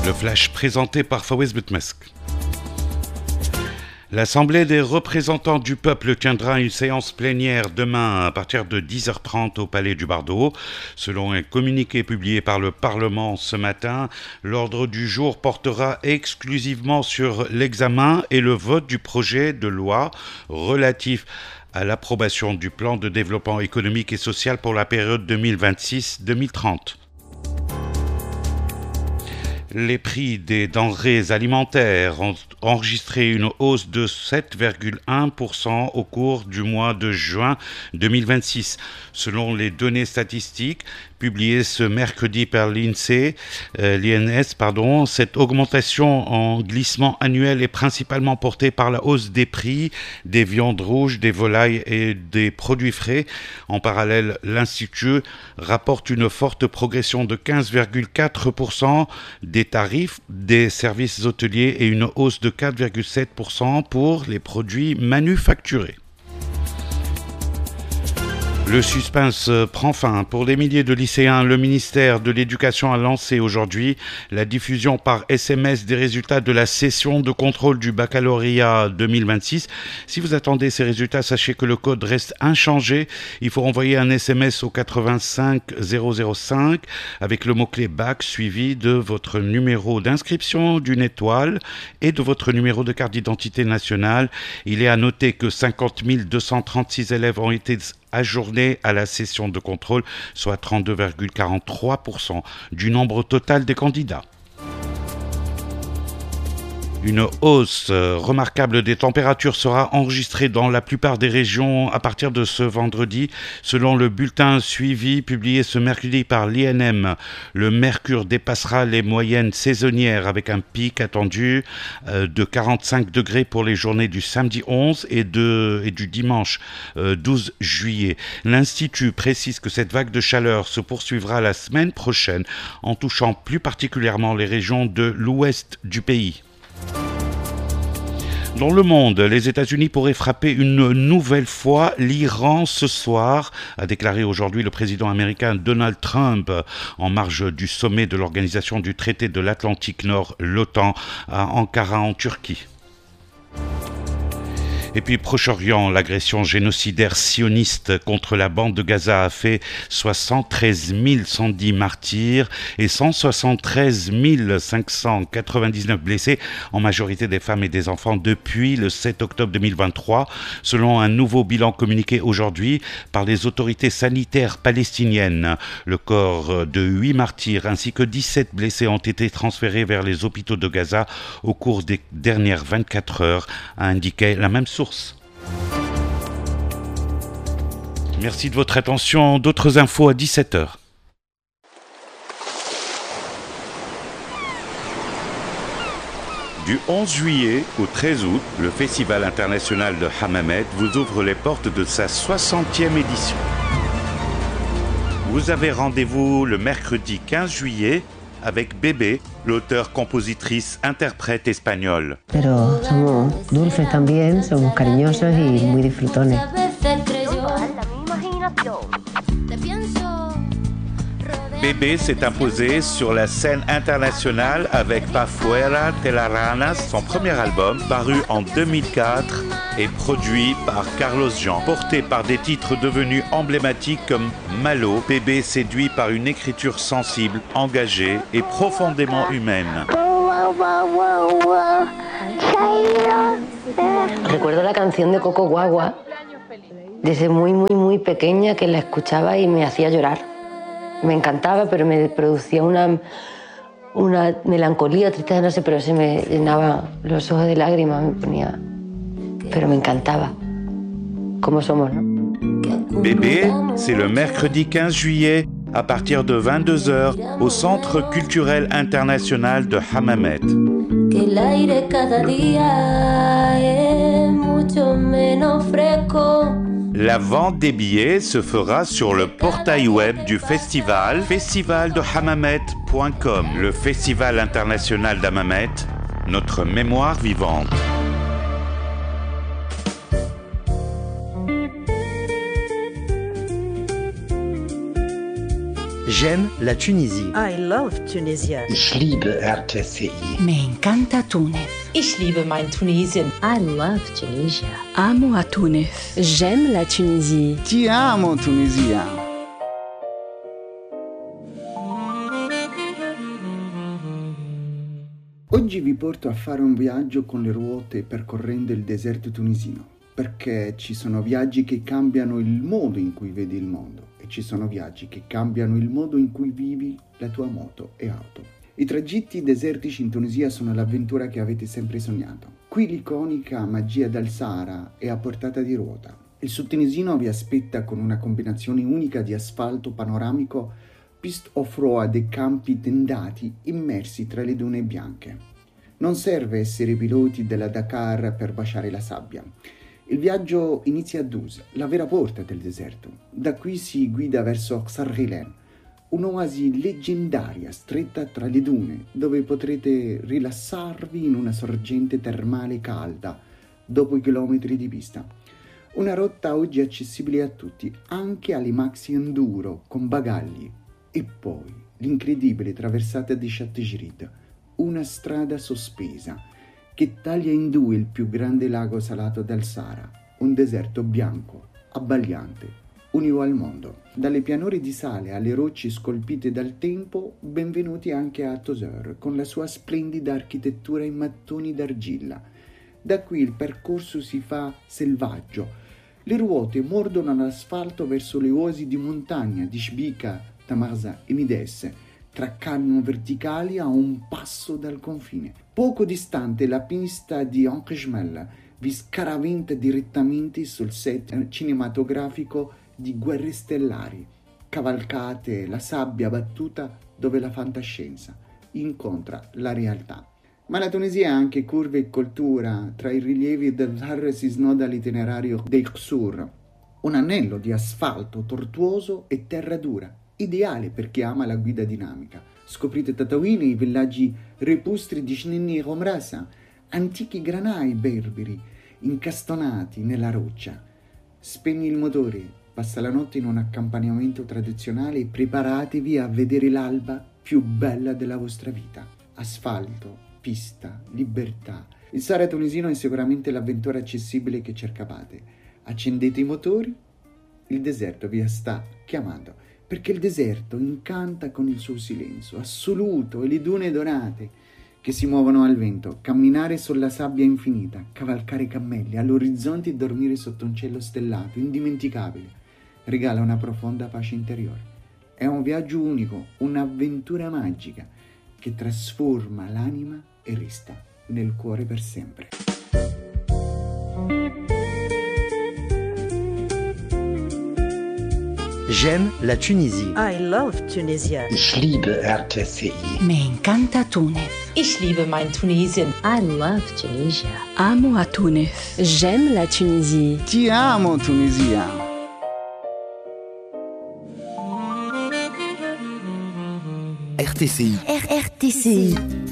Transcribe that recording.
Le flash présenté par Fawez Betmesk. L'Assemblée des représentants du peuple tiendra une séance plénière demain à partir de 10h30 au Palais du Bardo. Selon un communiqué publié par le Parlement ce matin, l'ordre du jour portera exclusivement sur l'examen et le vote du projet de loi relatif à l'approbation du plan de développement économique et social pour la période 2026-2030. Les prix des denrées alimentaires ont enregistré une hausse de 7,1% au cours du mois de juin 2026. Selon les données statistiques publiées ce mercredi par l'INS, cette augmentation en glissement annuel est principalement portée par la hausse des prix des viandes rouges, des volailles et des produits frais. En parallèle, l'Institut rapporte une forte progression de 15,4% des tarifs des services hôteliers et une hausse de 4,7% pour les produits manufacturés. Le suspense prend fin. Pour des milliers de lycéens, le ministère de l'Éducation a lancé aujourd'hui la diffusion par SMS des résultats de la session de contrôle du baccalauréat 2026. Si vous attendez ces résultats, sachez que le code reste inchangé. Il faut envoyer un SMS au 85 005 avec le mot-clé BAC suivi de votre numéro d'inscription d'une étoile et de votre numéro de carte d'identité nationale. Il est à noter que 50 236 élèves ont été ajournés à la session de contrôle, soit 32,43% du nombre total des candidats. Une hausse remarquable des températures sera enregistrée dans la plupart des régions à partir de ce vendredi. Selon le bulletin suivi publié ce mercredi par l'INM, le mercure dépassera les moyennes saisonnières avec un pic attendu de 45 degrés pour les journées du samedi 11 et du dimanche 12 juillet. L'Institut précise que cette vague de chaleur se poursuivra la semaine prochaine en touchant plus particulièrement les régions de l'ouest du pays. Dans le monde, les États-Unis pourraient frapper une nouvelle fois l'Iran ce soir, a déclaré aujourd'hui le président américain Donald Trump en marge du sommet de l'Organisation du traité de l'Atlantique Nord, l'OTAN, à Ankara en Turquie. Et puis Proche-Orient, l'agression génocidaire sioniste contre la bande de Gaza a fait 73 110 martyrs et 173 599 blessés, en majorité des femmes et des enfants, depuis le 7 octobre 2023, selon un nouveau bilan communiqué aujourd'hui par les autorités sanitaires palestiniennes. Le corps de 8 martyrs ainsi que 17 blessés ont été transférés vers les hôpitaux de Gaza au cours des dernières 24 heures, a indiqué la même source. Merci de votre attention. D'autres infos à 17h. Du 11 juillet au 13 août, le Festival international de Hammamet vous ouvre les portes de sa 60e édition. Vous avez rendez-vous le mercredi 15 juillet avec Bébé, l'auteur, compositrice, interprète espagnole. Pero somos dulces también, somos cariñosos y muy disfrutones. Bébé s'est imposé sur la scène internationale avec Pa Fuera Telaranas, son premier album, paru en 2004 et produit par Carlos Jean. Porté par des titres devenus emblématiques comme Malo, Bébé séduit par une écriture sensible, engagée et profondément humaine. Recuerdo la canción de Coco Guagua desde muy pequeña, que la escuchaba y me hacía llorar. Me encantaba, pero me producía una melancolía, tristeza, no sé, pero se me llenaba los ojos de lágrimas, me ponía... Pero me encantaba. Como somos, ¿no? Bébé, c'est le mercredi 15 juillet à partir de 22h au Centre culturel international de Hammamet. La vente des billets se fera sur le portail web du festival, festivaldehammamet.com. Le Festival international d'Hammamet, notre mémoire vivante. J'aime la Tunisie. I love Tunisia. Ich liebe RTCI. Me encanta Túnez. Ich liebe mein Tunesien. I love Tunisia. Amo a Túnez. J'aime la Tunisie. Ti amo, Tunisia. Oggi vi porto a fare un viaggio con le ruote percorrendo il deserto tunisino, perché ci sono viaggi che cambiano il modo in cui vedi il mondo e ci sono viaggi che cambiano il modo in cui vivi la tua moto e auto. I tragitti desertici in Tunisia sono l'avventura che avete sempre sognato. Qui l'iconica magia del Sahara è a portata di ruota. Il Sud tunisino vi aspetta con una combinazione unica di asfalto panoramico, piste off-road e campi tendati immersi tra le dune bianche. Non serve essere piloti della Dakar per baciare la sabbia. Il viaggio inizia a Dus, la vera porta del deserto. Da qui si guida verso Ksarghilen, un'oasi leggendaria stretta tra le dune, dove potrete rilassarvi in una sorgente termale calda dopo i chilometri di pista. Una rotta oggi accessibile a tutti, anche alle maxi enduro con bagagli. E poi l'incredibile traversata di Châteaugirid, una strada sospesa che taglia in due il più grande lago salato del Sahara, un deserto bianco, abbagliante, unico al mondo. Dalle pianure di sale alle rocce scolpite dal tempo, benvenuti anche a Tozeur, con la sua splendida architettura in mattoni d'argilla. Da qui il percorso si fa selvaggio. Le ruote mordono l'asfalto verso le oasi di montagna di Shbika, Tamarza e Mides, tra canyon verticali a un passo dal confine. Poco distante la pista di Ankhejmel vi scaraventa direttamente sul set cinematografico di Guerre Stellari, cavalcate la sabbia battuta dove la fantascienza incontra la realtà. Ma la Tunisia ha anche curve e cultura. Tra i rilievi del Har si snoda l'itinerario dei Qsur, un anello di asfalto tortuoso e terra dura, ideale per chi ama la guida dinamica. Scoprite Tataouine, i villaggi repustri di Shnenni e Romrasa, antichi granai berberi incastonati nella roccia. Spegni il motore, passa la notte in un accampamento tradizionale e preparatevi a vedere l'alba più bella della vostra vita. Asfalto, pista, libertà. Il Sahara tunisino è sicuramente l'avventura accessibile che cercavate. Accendete i motori, il deserto vi sta chiamando. Perché il deserto incanta con il suo silenzio assoluto e le dune dorate che si muovono al vento, camminare sulla sabbia infinita, cavalcare cammelli all'orizzonte e dormire sotto un cielo stellato, indimenticabile, regala una profonda pace interiore. È un viaggio unico, un'avventura magica che trasforma l'anima e resta nel cuore per sempre. J'aime la Tunisie. I love Tunisia. Ich liebe RTCI. Me encanta Túnez. Ich liebe mein Tunesien. I love Tunisia. Amo a Túnez. J'aime la Tunisie. Ti amo, Tunisia. RTCI. RRTCI.